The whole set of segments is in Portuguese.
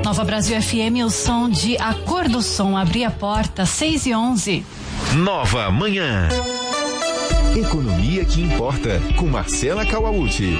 Nova Brasil FM, o som de A Cor do Som. Abri a porta, 6:11. Nova Manhã. Economia que importa, com Marcela Kawauchi.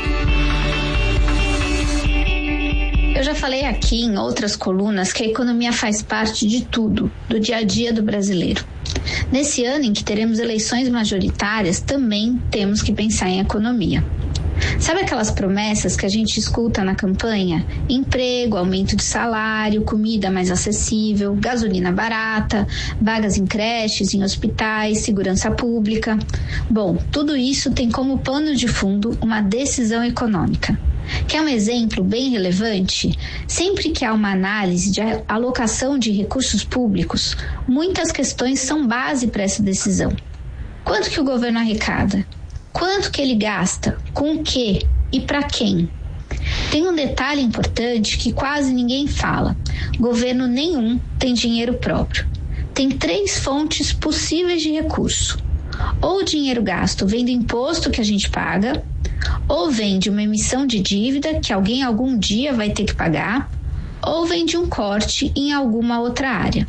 Eu já falei aqui em outras colunas que a economia faz parte de tudo, do dia a dia do brasileiro. Nesse ano em que teremos eleições majoritárias, também temos que pensar em economia. Sabe aquelas promessas que a gente escuta na campanha? Emprego, aumento de salário, comida mais acessível, gasolina barata, vagas em creches, em hospitais, segurança pública. Bom, tudo isso tem como pano de fundo uma decisão econômica. Quer um exemplo bem relevante? Sempre que há uma análise de alocação de recursos públicos, muitas questões são base para essa decisão. Quanto que o governo arrecada? Quanto que ele gasta? Com o quê? E para quem? Tem um detalhe importante que quase ninguém fala. Governo nenhum tem dinheiro próprio. Tem 3 fontes possíveis de recurso. Ou o dinheiro gasto vem do imposto que a gente paga, ou vem de uma emissão de dívida que alguém algum dia vai ter que pagar, ou vem de um corte em alguma outra área.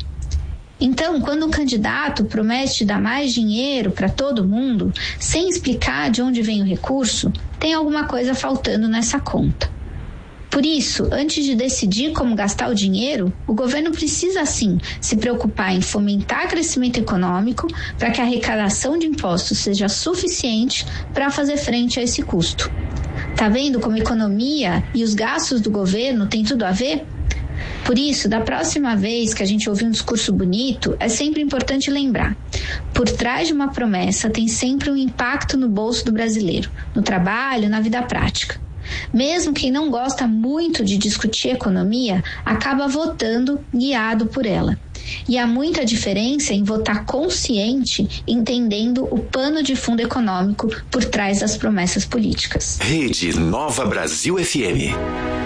Então, quando um candidato promete dar mais dinheiro para todo mundo, sem explicar de onde vem o recurso, tem alguma coisa faltando nessa conta. Por isso, antes de decidir como gastar o dinheiro, o governo precisa, sim, se preocupar em fomentar crescimento econômico para que a arrecadação de impostos seja suficiente para fazer frente a esse custo. Tá vendo como a economia e os gastos do governo têm tudo a ver? Por isso, da próxima vez que a gente ouvir um discurso bonito, é sempre importante lembrar: por trás de uma promessa tem sempre um impacto no bolso do brasileiro, no trabalho, na vida prática. Mesmo quem não gosta muito de discutir economia, acaba votando guiado por ela. E há muita diferença em votar consciente, entendendo o pano de fundo econômico por trás das promessas políticas. Rede Nova Brasil FM.